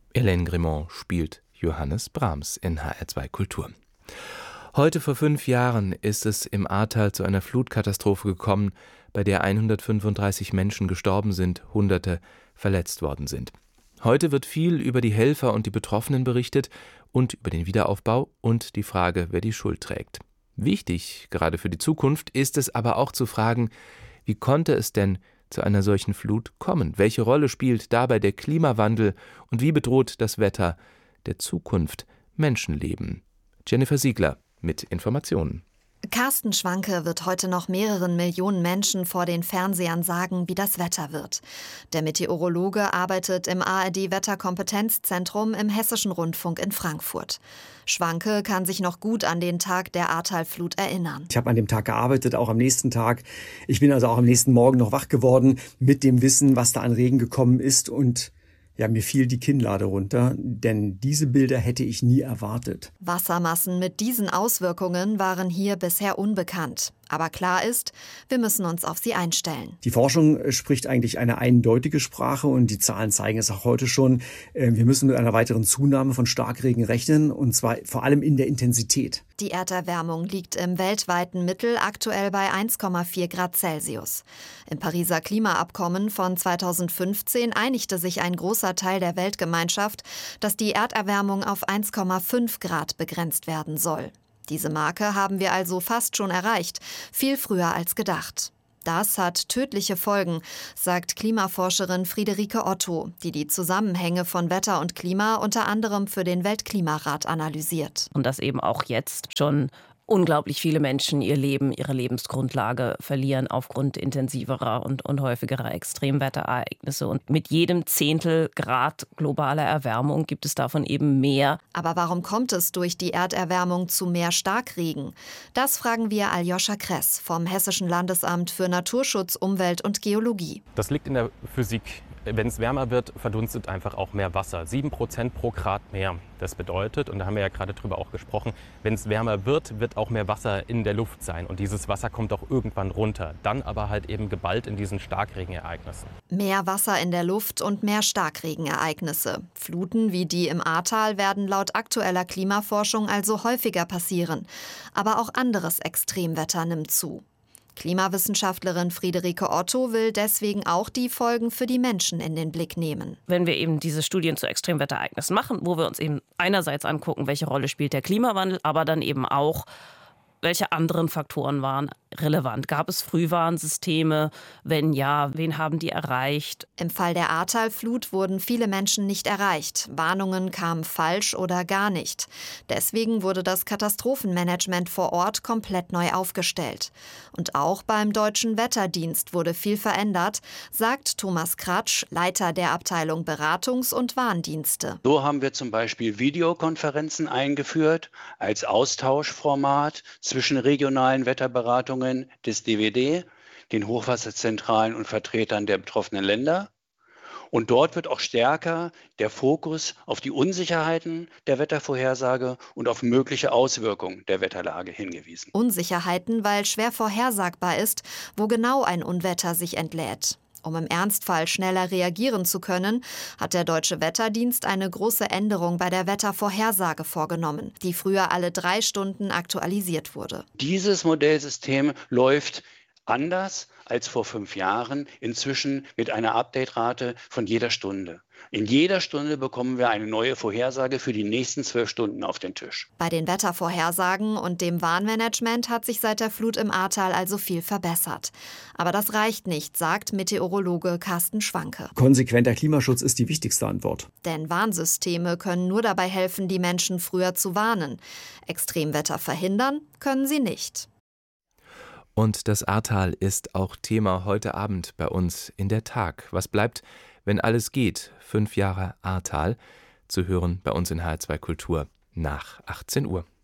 Hélène Grimont spielt Johannes Brahms in HR2 Kultur. Heute vor 5 Jahren ist es im Ahrtal zu einer Flutkatastrophe gekommen, bei der 135 Menschen gestorben sind, Hunderte verletzt worden sind. Heute wird viel über die Helfer und die Betroffenen berichtet und über den Wiederaufbau und die Frage, wer die Schuld trägt. Wichtig, gerade für die Zukunft, ist es aber auch zu fragen, wie konnte es denn zu einer solchen Flut kommen? Welche Rolle spielt dabei der Klimawandel und wie bedroht das Wetter der Zukunft Menschenleben? Jennifer Siegler mit Informationen. Carsten Schwanke wird heute noch mehreren Millionen Menschen vor den Fernsehern sagen, wie das Wetter wird. Der Meteorologe arbeitet im ARD-Wetterkompetenzzentrum im Hessischen Rundfunk in Frankfurt. Schwanke kann sich noch gut an den Tag der Ahrtalflut erinnern. Ich habe an dem Tag gearbeitet, auch am nächsten Tag. Ich bin also auch am nächsten Morgen noch wach geworden mit dem Wissen, was da an Regen gekommen ist, und ja, mir fiel die Kinnlade runter, denn diese Bilder hätte ich nie erwartet. Wassermassen mit diesen Auswirkungen waren hier bisher unbekannt. Aber klar ist, wir müssen uns auf sie einstellen. Die Forschung spricht eigentlich eine eindeutige Sprache und die Zahlen zeigen es auch heute schon. Wir müssen mit einer weiteren Zunahme von Starkregen rechnen, und zwar vor allem in der Intensität. Die Erderwärmung liegt im weltweiten Mittel aktuell bei 1,4 Grad Celsius. Im Pariser Klimaabkommen von 2015 einigte sich ein großer Teil der Weltgemeinschaft, dass die Erderwärmung auf 1,5 Grad begrenzt werden soll. Diese Marke haben wir also fast schon erreicht, viel früher als gedacht. Das hat tödliche Folgen, sagt Klimaforscherin Friederike Otto, die die Zusammenhänge von Wetter und Klima unter anderem für den Weltklimarat analysiert. Und dass eben auch jetzt schon unglaublich viele Menschen ihr Leben, ihre Lebensgrundlage verlieren aufgrund intensiverer und häufigerer Extremwetterereignisse. Und mit jedem Zehntel Grad globaler Erwärmung gibt es davon eben mehr. Aber warum kommt es durch die Erderwärmung zu mehr Starkregen? Das fragen wir Aljoscha Kress vom Hessischen Landesamt für Naturschutz, Umwelt und Geologie. Das liegt in der Physik. Wenn es wärmer wird, verdunstet einfach auch mehr Wasser. 7% pro Grad mehr. Das bedeutet, und da haben wir ja gerade drüber auch gesprochen, wenn es wärmer wird, wird auch mehr Wasser in der Luft sein. Und dieses Wasser kommt auch irgendwann runter. Dann aber halt eben geballt in diesen Starkregenereignissen. Mehr Wasser in der Luft und mehr Starkregenereignisse. Fluten wie die im Ahrtal werden laut aktueller Klimaforschung also häufiger passieren. Aber auch anderes Extremwetter nimmt zu. Klimawissenschaftlerin Friederike Otto will deswegen auch die Folgen für die Menschen in den Blick nehmen. Wenn wir eben diese Studien zu Extremwetterereignissen machen, wo wir uns eben einerseits angucken, welche Rolle spielt der Klimawandel, aber dann eben auch, welche anderen Faktoren waren relevant? Gab es Frühwarnsysteme? Wenn ja, wen haben die erreicht? Im Fall der Ahrtalflut wurden viele Menschen nicht erreicht. Warnungen kamen falsch oder gar nicht. Deswegen wurde das Katastrophenmanagement vor Ort komplett neu aufgestellt. Und auch beim Deutschen Wetterdienst wurde viel verändert, sagt Thomas Kratsch, Leiter der Abteilung Beratungs- und Warndienste. So haben wir zum Beispiel Videokonferenzen eingeführt als Austauschformat zwischen regionalen Wetterberatungen des DWD, den Hochwasserzentralen und Vertretern der betroffenen Länder. Und dort wird auch stärker der Fokus auf die Unsicherheiten der Wettervorhersage und auf mögliche Auswirkungen der Wetterlage hingewiesen. Unsicherheiten, weil schwer vorhersagbar ist, wo genau ein Unwetter sich entlädt. Um im Ernstfall schneller reagieren zu können, hat der Deutsche Wetterdienst eine große Änderung bei der Wettervorhersage vorgenommen, die früher alle 3 Stunden aktualisiert wurde. Dieses Modellsystem läuft anders als vor 5 Jahren, inzwischen mit einer Update-Rate von jeder Stunde. In jeder Stunde bekommen wir eine neue Vorhersage für die nächsten 12 Stunden auf den Tisch. Bei den Wettervorhersagen und dem Warnmanagement hat sich seit der Flut im Ahrtal also viel verbessert. Aber das reicht nicht, sagt Meteorologe Carsten Schwanke. Konsequenter Klimaschutz ist die wichtigste Antwort. Denn Warnsysteme können nur dabei helfen, die Menschen früher zu warnen. Extremwetter verhindern können sie nicht. Und das Ahrtal ist auch Thema heute Abend bei uns in der Tag. Was bleibt, wenn alles geht? 5 Jahre Ahrtal. Zu hören bei uns in HR2 Kultur nach 18 Uhr.